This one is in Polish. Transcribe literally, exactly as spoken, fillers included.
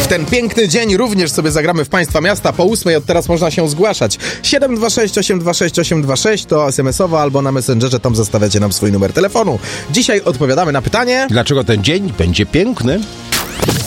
W ten piękny dzień również sobie zagramy w Państwa Miasta. Po ósmej od teraz można się zgłaszać. siedem dwa sześć osiem dwa sześć osiem dwa sześć to es em es owo albo na Messengerze, tam zostawiacie nam swój numer telefonu. Dzisiaj odpowiadamy na pytanie... Dlaczego ten dzień będzie piękny?